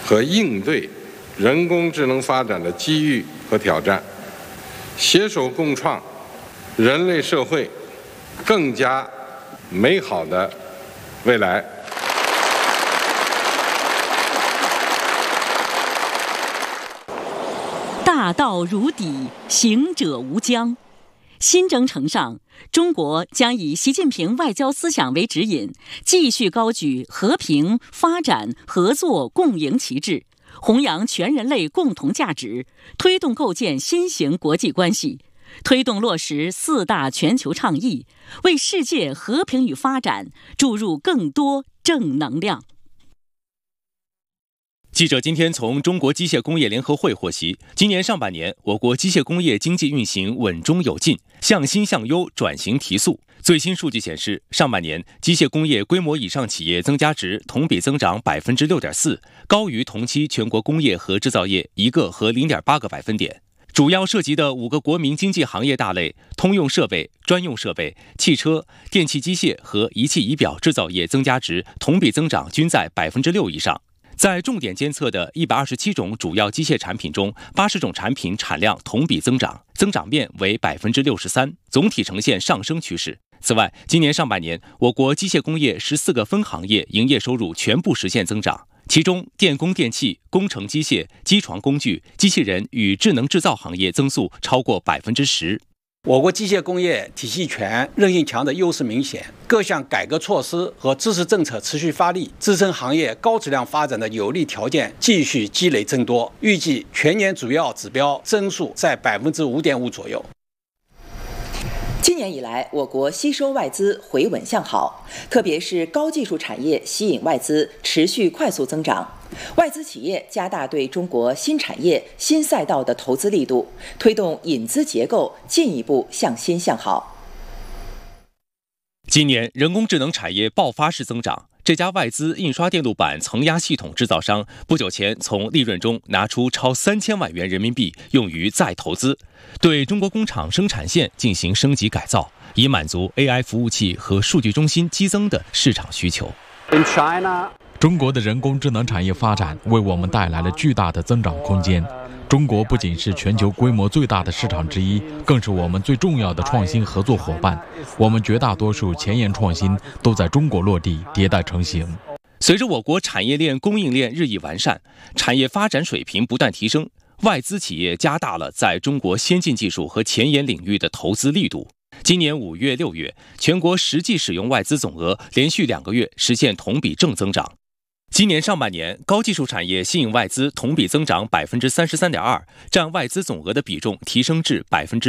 和应对人工智能发展的机遇和挑战，携手共创人类社会更加美好的未来。 大道如砥，行者无疆。新征程上，中国将以习近平外交思想为指引，继续高举和平、发展、合作、共赢旗帜，弘扬全人类共同价值，推动构建新型国际关系，推动落实4大全球倡议，为世界和平与发展注入更多正能量。 记者今天从中国机械工业联合会获悉，今年上半年，我国机械工业经济运行稳中有进，向新向优，转型提速。最新数据显示，上半年机械工业规模以上企业增加值同比增长 6.4%， 高于同期全国工业和制造业1个和 0.8个百分点。主要涉及的5个国民经济行业大类，通用设备、专用设备、汽车、电气机械和仪器仪表制造业增加值同比增长均在 6% 以上。在重点监测的127种主要机械产品中，80种产品产量同比增长，增长面为 63%， 总体呈现上升趋势。此外，今年上半年，我国机械工业14个分行业营业收入全部实现增长，其中电工电气、工程机械、机床工具、机器人与智能制造行业增速超过 10%。 我国机械工业体系全、韧性强的优势明显，各项改革措施和支持政策持续发力，支撑行业高质量发展的有利条件继续积累增多，预计全年主要指标增速在 5.5% 左右。 今年以来，我国吸收外资回稳向好，特别是高技术产业吸引外资持续快速增长。外资企业加大对中国新产业、新赛道的投资力度，推动引资结构进一步向新向好。 今年人工智能产业爆发式增长，这家外资印刷电路板层压系统制造商不久前从利润中拿出超3000万元人民币用于再投资，对中国工厂生产线进行升级改造，以满足 AI 服务器和数据中心激增的市场需求。 中国的人工智能产业发展为我们带来了巨大的增长空间。中国不仅是全球规模最大的市场之一，更是我们最重要的创新合作伙伴。我们绝大多数前沿创新都在中国落地迭代成型。 随着我国产业链供应链日益完善，产业发展水平不断提升，外资企业加大了在中国先进技术和前沿领域的投资力度。今年5月、6月，全国实际使用外资总额连续2个月实现同比正增长。今年上半年，高技术产业吸引外资同比增长 33.2%， 占外资总额的比重提升至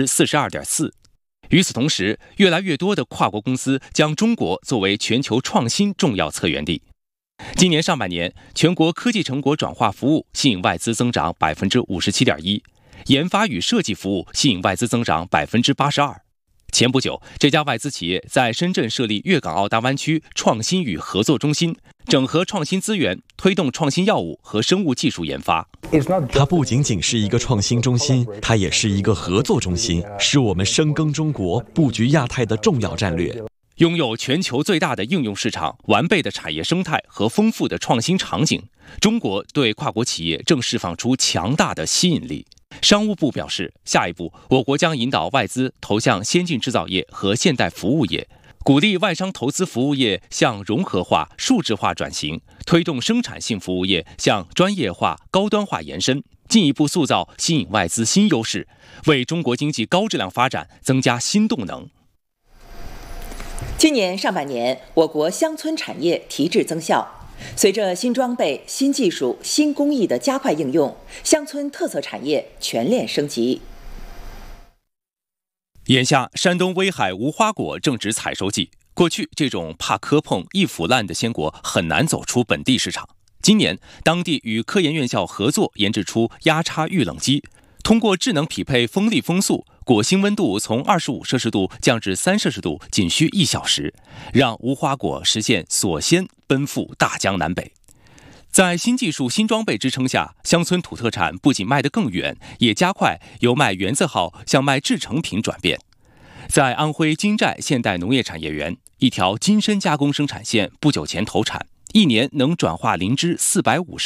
42.4%。与此同时，越来越多的跨国公司将中国作为全球创新重要策源地。今年上半年，全国科技成果转化服务吸引外资增长 57.1%， 研发与设计服务吸引外资增长 82%。前不久，这家外资企业在深圳设立粤港澳大湾区创新与合作中心，整合创新资源，推动创新药物和生物技术研发。 它不仅仅是一个创新中心，它也是一个合作中心，是我们深耕中国、布局亚太的重要战略。 拥有全球最大的应用市场、完备的产业生态和丰富的创新场景，中国对跨国企业正释放出强大的吸引力。商务部表示，下一步我国将引导外资投向先进制造业和现代服务业，鼓励外商投资服务业向融合化、数字化转型，推动生产性服务业向专业化、高端化延伸，进一步塑造吸引外资新优势，为中国经济高质量发展增加新动能。 今年上半年，我国乡村产业提质增效。随着新装备、新技术、新工艺的加快应用，乡村特色产业全链升级。 眼下，山东威海无花果正值采收季。过去，这种怕磕碰、易腐烂的鲜果很难走出本地市场。今年，当地与科研院校合作研制出压插预冷机，通过智能匹配风力风速，果心温度从25摄氏度降至3摄氏度，仅需1小时，让无花果实现锁鲜奔赴大江南北。在新技术、新装备支撑下，乡村土特产不仅卖得更远，也加快由卖原字号向卖制成品转变。在安徽金寨现代农业产业园，一条金参加工生产线不久前投产，1年能转化灵芝450